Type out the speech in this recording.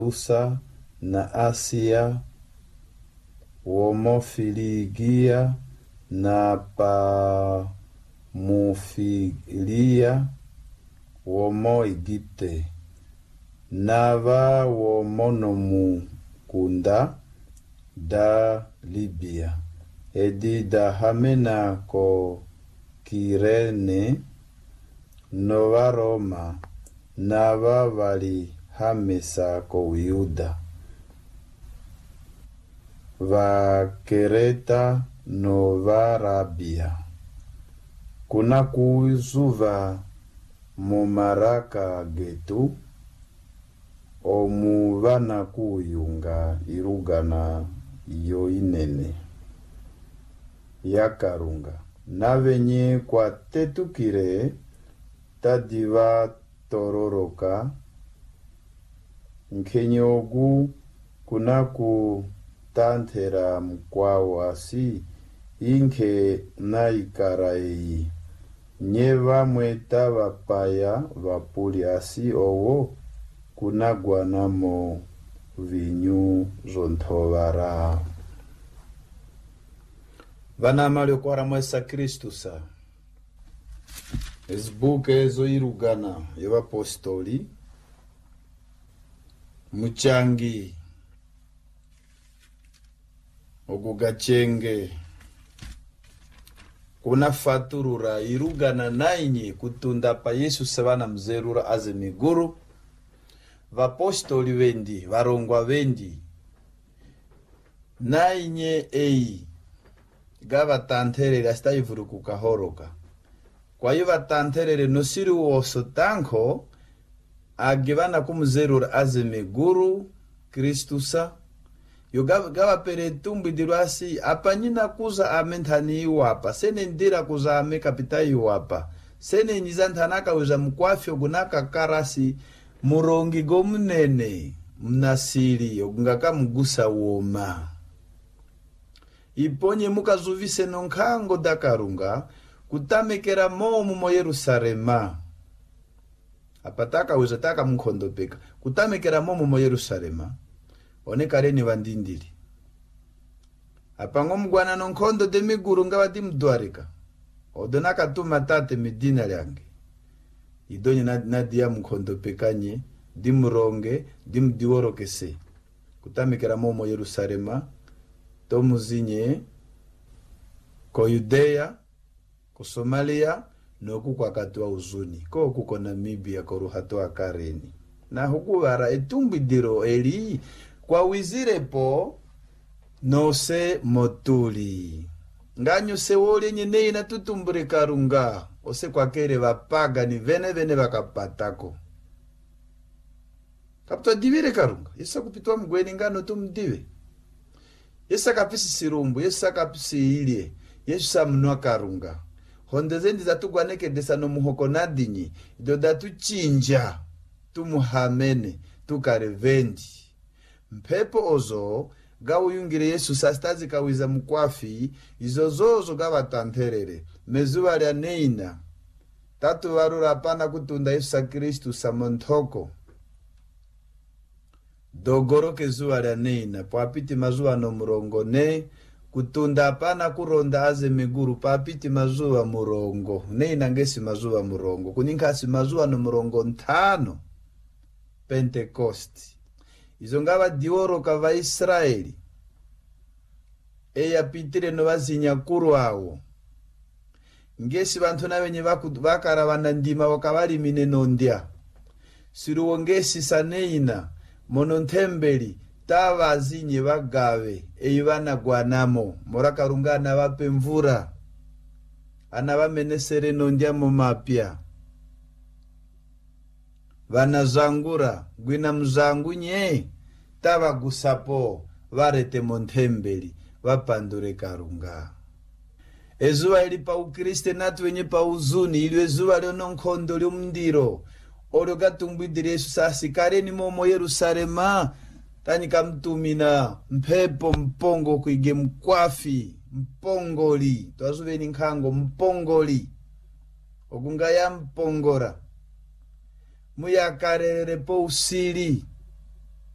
USA na Asia, womofiligia na pamufilia womo Egipte, nava womonomukunda da Libya, edi da hamena ko Kirene nova Roma, nava vali hamesa ko Yuda, va Kereta nova Arabia, kuna kuzuva mumaraka getu, omuvana kuyunga irugana iyo inene yakarunga, na venye kwa tetukire tadiva tororoka nkenyogu kuna kutantera mkwawasi inke na ikarai nyeva mweta vapaya vapuli asi owo kuna gwanamo vinyu zontovara. Vana malio kwa mwesa Kristusa ezbuke ezo irugana eva apostoli muchangi ogugachenge kuna faturura irugana nainyi kutunda pa Yesu savana mzerura aze miguru vapostoli vendi varongwa vendi nainye ei gava tanterere astaivuru kukahoroka. Kwa hiyo vatanterere nosiri woso tanko agivana kumzerura aze miguru Kristusa yo gava pere tumbi dirwasi apanyina kuza amentani iwapa sene ndira kuza ame kapita iwapa sene nizantanaka uza mkwafyo gunaka karasi murongi gomunene mnasiri ogungaka mgusa woma iponye mukazuvise nonkango dakarunga kutamekera momu mo Yerusalema apataka uzataka mkondopeka kutamekera momu mo Yerusalema onekareni vandindiri apango mgwana nonkondo de miguru ngawati mdwarika odonaka tuma tate midina lyange idonye nadia mkondo pekanye dimuronge dimdiworokese kutamikera momo Yerusalema tomuzinye ko Yudea ko Somalia noku kwa katwa uzuni ko kuko Namibia ko ruhato akareni na hukubara etumbidiro eli kwa wizirepo nose motuli nganyo se wole nyene na tutumbure karunga ose kwa kere vapaga ni vene vakapatako kapto divire karunga yesa kupitwa mgweni ngano tumdive yesa kapisi sirumbu yesa kapisi ilie yesa mnwa karunga hondezendi zatugwaneke desano muhoko nadinyi ido datu chinja tumuhamene tukarevendi mpepo ozo gawu yungire Yesu sastazi kawiza mkwafi izozozo gawa tanterere mezuwa lya neina tatu warura pana kutunda Yesu Kristu samontoko dogoro kezuwa lya neina papiti mazuwa no murongo ne kutunda pana kuronda aze miguru papiti mazuwa murongo neina ngesi mazuwa murongo kuninkasi mazuwa no murongo ntano Pentecost izo ngaba dioro kava Israeli eya pitire no bazinya kurwawo ngesi bantu nabenye bakarabana ndima wakabali mineno ndia siruwo ngesi saneina monontembeli tabazinye bagabe eyibana gwanamo morakarungana bape mvura anabamenesere no ndia mu mapya vanazangura gwina mzangu nye taba gusapo varete montembeli vapandure karunga ezuwa ili pa ukriste natu wenye pa uzuni ili ezuwa leo nonkondo leo mndiro olo gatumbidiri Yesu sasi kareni momo Yerusalema tanyika mtumina mpepo mpongo kuige mkwafi mpongoli twazuveni nkango mpongoli ogunga ya mpongora muyakarere po usili